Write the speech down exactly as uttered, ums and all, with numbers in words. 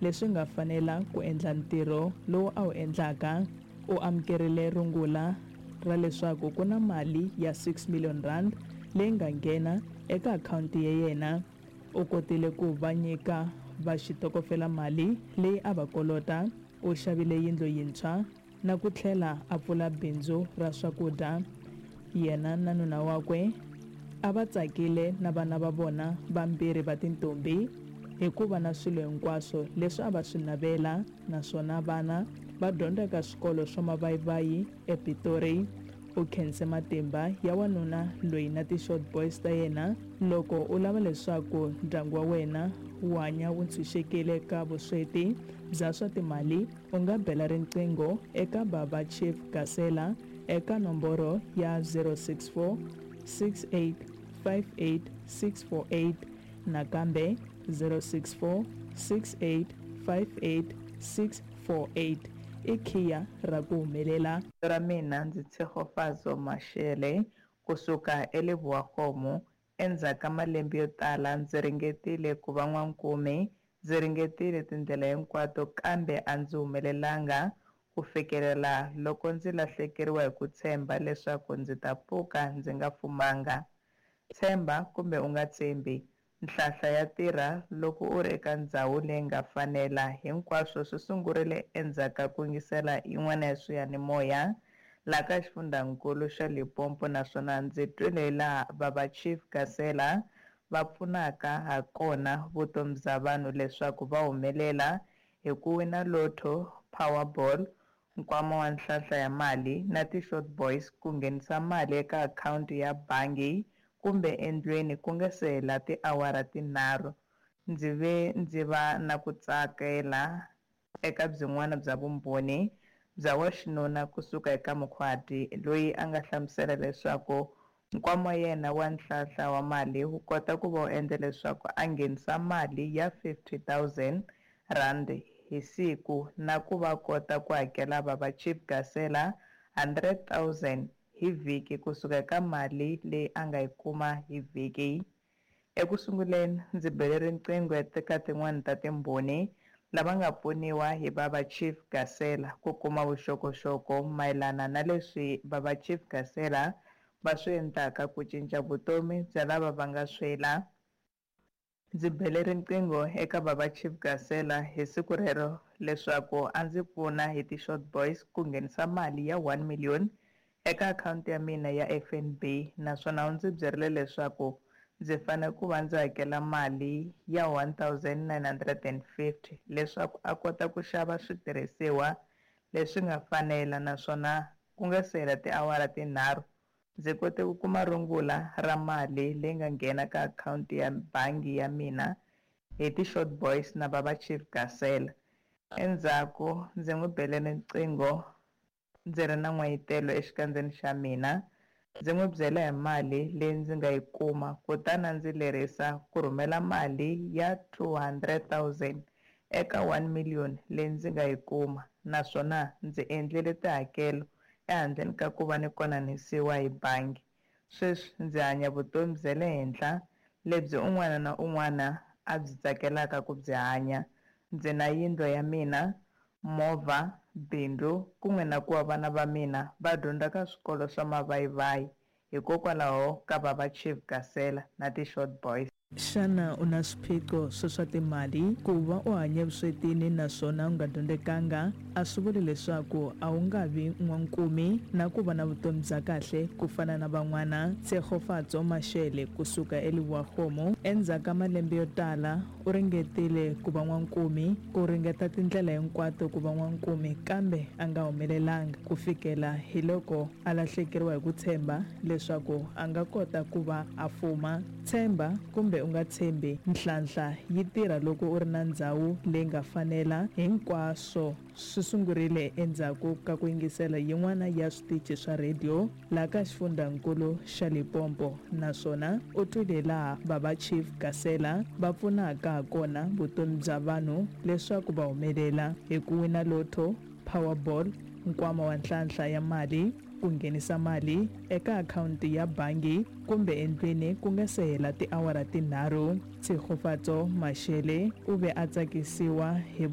leswi nga fanela ku endla ntirho lowu a wu endlaka. U amukerile rungula ra leswaku ku na mali ya six million rand leyi nga nghena eka akhawunti ya yena. U kotile ku va nyika va xitokofela mali leyi a va kolota. U xavile yindlu yintshwa na ku tlhela a pfula bindzu ra swakudya. Yena na nuna wakwe a va tsakile na vana va vona vambirhi va tintombi hikuva na swilo hinkwaswo leswi a va swi navela, naswona vana va dyondza ka swikolo swa mavayivayi ePitori. U khense matimba ya wanuna loyi na ti-short boys ta yena. Loko u lava leswaku ndyangu wa wena wu hanya wu tshunxekile ka vusweti bya swa timali, u nga bela riqingho eka Baba Chief Gasela eka nomboro ya zero six four six eight five eight six four eight nakambe zero six four six eight five eight six four eight. Ikhiya ra ku humelela. Ra mina ndzi Tshegofatso Mashele kusuka eLeboakgomo. Endzhaku ka malembe yo tala ndzi ringetile ku va n'wankumi, ndzi ringetile tindlela hinkwato kambe a ndzi humelelanga ku fikelela loko ndzi lahlekeriwa hi ku tshemba leswaku ndzi ta pfuka ndzi nga fumanga. Tshemba kumbe u nga tshembi, nhlahla ya tirha loko u ri eka ndhawu leyi nga fanela. Hinkwaswo swi sungurile endzhaku ka ku yingisela yin'wana ya swiyanimoya laha ka xifundzankulu xa Limpopo, naswona ndzi twile laha Baba Chief Gasela va pfunaka ha kona vutomi bya vanhu leswaku va humelela hi ku wina lotto, Powerball, nkwama wa nhlahla ya mali na ti-short boys ku nghenisa mali eka akhawunti ya bangi kumbe endlwini ku nga se hela tiawara tinharhu. Ndzi ve ndzi va na ku tsakela eka byin'wana bya vumbhoni bya wa xinuna kusuka eka mukhwati loyi a nga hlamusela leswaku nkwama wa yena wa nhlahla wa mali wu kota ku va wu endla leswaku a nghenisa mali ya fifty thousand rand hi siku na ku va kota ku hakela Baba Chief Gasela one hundred thousand hi vhiki kusuka eka mali leyi a nga yi kuma hi vhiki. Eku sunguleni ndzi bele riqingho eka tin'wana ta timbhoni lava nga pfuniwa hi Baba Chief Gasela ku kuma vuxokoxoko mayelana na leswi Baba Chief Gasela va swi endlaka ku cinca vutomi bya lava va nga swela. Ndzi bele riqingho eka Baba Chief Gasela hi siku rero leswaku a ndzi pfuna hi ti-short boys ku nghenisa mali ya one million eka akhawunti ya mina ya F N B, naswona ndzi byerile leswaku ndzi fanele ku va ndzi hakela mali ya one thousand nine hundred and fifty leswaku a kota ku xava switirhisiwa leswi nga fanela, naswona ku nga se hela tiawara tinharhu ndzi kote ku kuma rungula ra mali leyi nga nghena ka akhawunti ya bangi ya mina hi ti-short boys na Baba Chief Gasela. Endzhaku ndzi n'wi bele riqingho ndzi ri na n'wayitelo exikandzeni xa mina, ndzi n'wi byela hi mali leyi ndzi nga yi kuma kutani ndzi lerisa ku rhumela mali ya two hundred thousand eka one million leyi ndzi nga yi kuma, naswona ndzi endlile tihakelo ehandleni ka ku va ni konanisiwa hi bangi. Sweswi ndzi hanya vutomi bya le henhla lebyi un'wana na un'wana a byi tsakelaka ku byi hanya. Ndzi na yindlu ya mina, movha, bindzu kun'we na ku va vana va mina va dyondza ka swikolo swa mavayivayi hikokwalaho ka Baba Chief Gasela na ti-short boys. Xana u na swiphiqo swo swa timali? Ku va u hanya vuswetini naswona u nga dyondzekanga a swi vuli leswaku a wu nga vi n'wankumi na ku va na vutomi bya kahle ku fana na van'wana. Tshegofatso Mashele kusuka eLeboakgomo. Endzhaku ka malembe yo tala u ringetile ku va n'wankumi, ku ringeta tindlela hinkwato ku va n'wankumi kambe a nga humelelanga ku fikela hi loko a lahlekeriwa hi ku tshemba leswaku a nga kota ku va a fuma. Tshemba kumbe u nga tshembi, nhlahla yi tirha loko u ri na ndhawu leyi nga fanela. Hinkwaswo swi sungurile endzhaku ka ku yingisela yin'wana ya switichi swa radio laha ka xifundzankulu xa Limpopo, naswona u twile laha Baba Chief Gasela va pfunaka ha kona vutomi bya vanhu leswaku va humelela hi ku wina lotto, Powerball, nkwama wa nhlahla ya mali, ku nghenisa mali eka akhawunti ya bangi kumbe endlwini ku nga se hela tiawara tinharhu. Tshegofatso Mashele u ve a tsakisiwa hi